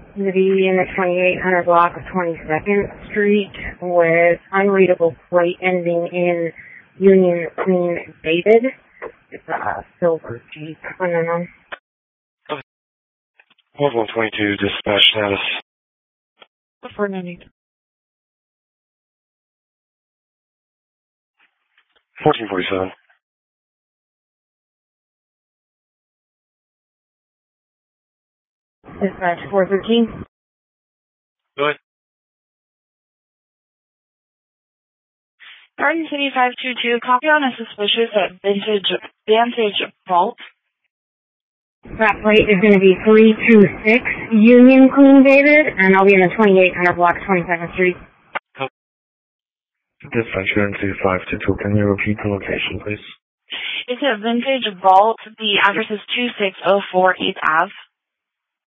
to be in the 2800 block of 22nd Street with unreadable plate ending in Union Queen David. It's a silver Jeep. I don't know. 122 dispatch status. 490. 1447. Dispatch 413. Go ahead. Garden City 522, copy on a suspicious Vantage Vault. That plate is going to be 326 Union Queen David, and I'll be in the 2800 block, 22nd Street. Dispatch UNC 522, can you repeat the location, please? It's a Vintage Vault. The address is 2604 8th Ave.